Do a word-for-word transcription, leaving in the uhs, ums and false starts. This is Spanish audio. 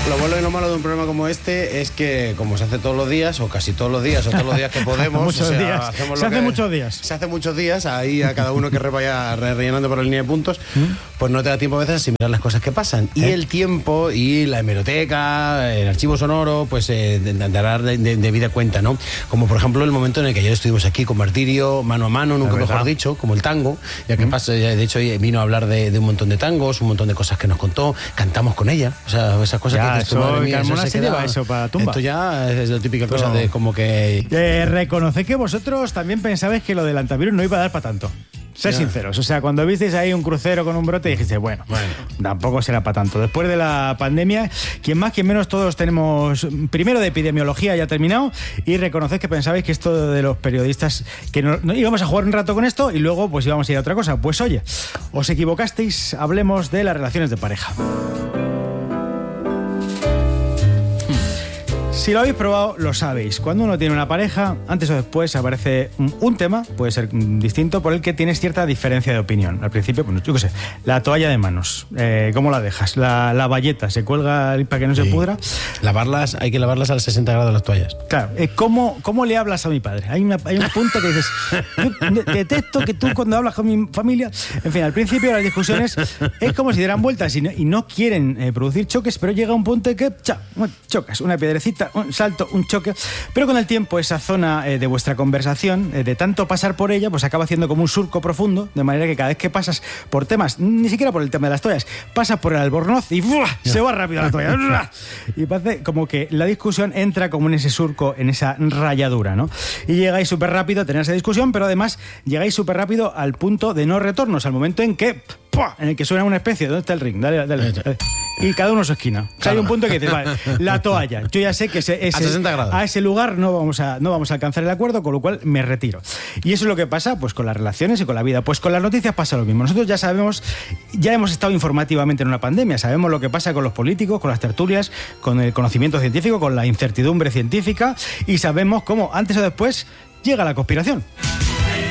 Lo bueno y lo malo de un programa como este es que, como se hace todos los días, o casi todos los días, o todos los días que podemos, muchos o sea, días. hacemos Se lo hace que, muchos días. Se hace muchos días, ahí a cada uno que vaya rellenando por la línea de puntos, ¿Mm? Pues no te da tiempo a veces a asimilar las cosas que pasan. Y ¿Eh? el tiempo y la hemeroteca, el archivo sonoro, pues eh, dará de, de, de vida cuenta, ¿no? Como por ejemplo el momento en el que ayer estuvimos aquí con Martirio, mano a mano, nunca mejor dicho, como el tango, ya que ¿Mm? pasa, de hecho vino a hablar de, de un montón de tangos, un montón de cosas que nos contó, cantamos con ella, o sea, esas cosas ya, que eso, madre mía, Carmona se, se lleva eso para tumba. Esto ya es la típica cosa de como que... Eh, reconoced que vosotros también pensabais que lo del antivirus no iba a dar para tanto. Sé yeah. sinceros, o sea, cuando visteis ahí un crucero con un brote dijiste, bueno, bueno, tampoco será para tanto. Después de la pandemia, quien más, quien menos, todos tenemos, primero de epidemiología ya terminado, y reconoced que pensabais que esto de los periodistas, que no, no íbamos a jugar un rato con esto y luego pues íbamos a ir a otra cosa. Pues oye, os equivocasteis, hablemos de las relaciones de pareja. Si lo habéis probado, lo sabéis. Cuando uno tiene una pareja, antes o después aparece un, un tema, puede ser distinto, por el que tienes cierta diferencia de opinión. Al principio, bueno, yo qué sé, la toalla de manos, eh, ¿cómo la dejas? La, la bayeta, ¿se cuelga para que no sí. se pudra? Lavarlas, hay que lavarlas a sesenta grados las toallas. Claro, eh, ¿cómo, ¿cómo le hablas a mi padre? Hay, una, hay un punto que dices, yo detecto que tú cuando hablas con mi familia... En fin, al principio las discusiones es como si dieran vueltas y no, y no quieren eh, producir choques, pero llega un punto en que cha, chocas, una piedrecita, un salto, un choque, pero con el tiempo esa zona eh, de vuestra conversación, eh, de tanto pasar por ella, pues acaba haciendo como un surco profundo, de manera que cada vez que pasas por temas, ni siquiera por el tema de las toallas, pasas por el albornoz y ¡buah! Se va rápido la toalla. Y parece como que la discusión entra como en ese surco, en esa rayadura, ¿no? Y llegáis súper rápido a tener esa discusión, pero además llegáis súper rápido al punto de no retorno, al momento en que ¡pua! En el que suena una especie, ¿dónde está el ring? Dale, dale, dale. Y cada uno a su esquina. Claro. O sea, hay un punto que dices, vale, la toalla. Yo ya sé que ese, ese, a sesenta grados. A ese lugar no vamos, a, no vamos a alcanzar el acuerdo, con lo cual me retiro. Y eso es lo que pasa pues con las relaciones y con la vida. Pues con las noticias pasa lo mismo. Nosotros ya sabemos, ya hemos estado informativamente en una pandemia, sabemos lo que pasa con los políticos, con las tertulias, con el conocimiento científico, con la incertidumbre científica, y sabemos cómo antes o después llega la conspiración.